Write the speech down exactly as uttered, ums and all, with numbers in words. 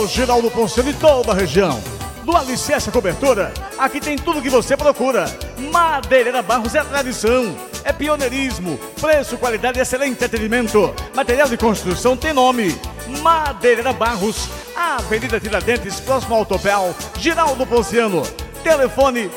Giraldo Ponciano e toda a região. Do alicerce à cobertura, aqui tem tudo que você procura. Madeireira Barros é tradição, é pioneirismo, preço, qualidade e excelente atendimento. Material de construção tem nome. Madeireira Barros, Avenida Tiradentes, próximo ao Autopel, Giraldo Ponciano. Telefone